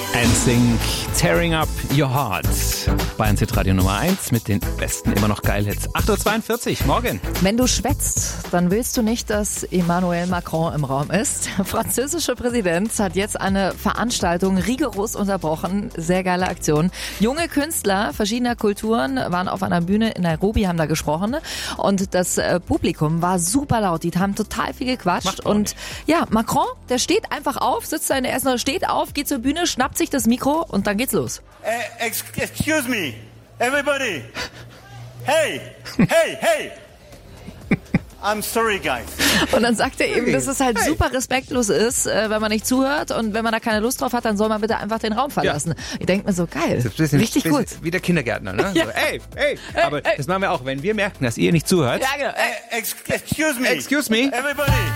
NSYNC, Tearing Up Your Heart. Bayern Radio Nummer 1 mit den besten immer noch Geil-Hits. 8.42 Uhr, morgen. Wenn du schwätzt, dann willst du nicht, dass Emmanuel Macron im Raum ist. Der französische Präsident hat jetzt eine Veranstaltung rigoros unterbrochen. Sehr geile Aktion. Junge Künstler verschiedener Kulturen waren auf einer Bühne in Nairobi, haben da gesprochen. Und das Publikum war super laut. Die haben total viel gequatscht. Und ja, Macron, der steht einfach auf, sitzt da in der ersten Runde, steht auf, geht zur Bühne, schnappt sich das Mikro und dann geht's los. Excuse me, everybody. Hey, hey, hey. I'm sorry, guys. Und dann sagt er eben, dass es halt super respektlos ist, wenn man nicht zuhört und wenn man da keine Lust drauf hat, dann soll man bitte einfach den Raum verlassen. Ich denke mir so, geil, richtig gut. Wie der Kindergärtner, ne? Ja. So, hey. Aber das machen wir auch, wenn wir merken, dass ihr nicht zuhört. Ja, genau. Excuse me. Excuse me. Everybody.